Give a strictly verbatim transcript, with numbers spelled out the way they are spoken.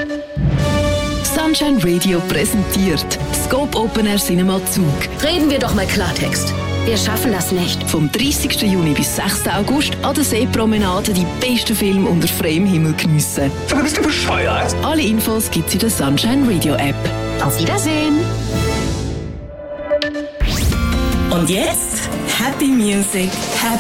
Sunshine Radio präsentiert Scope Open Air Cinema Zug. Reden wir doch mal Klartext. Wir schaffen das nicht. Vom dreißigsten Juni bis sechsten August an der Seepromenade die besten Filme unter freiem Himmel geniessen. Sag mal, bist du bescheuert? Alle Infos gibt's in der Sunshine Radio App. Auf Wiedersehen. Und jetzt Happy Music, Happy